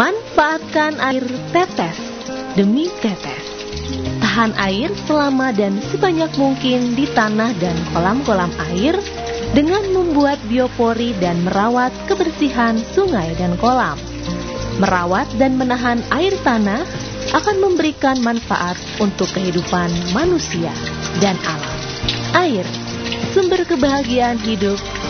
Manfaatkan air tetes demi tetes. Tahan air selama dan sebanyak mungkin di tanah dan kolam-kolam air dengan membuat biopori dan merawat kebersihan sungai dan kolam. Merawat dan menahan air tanah akan memberikan manfaat untuk kehidupan manusia dan alam. Air, sumber kebahagiaan hidup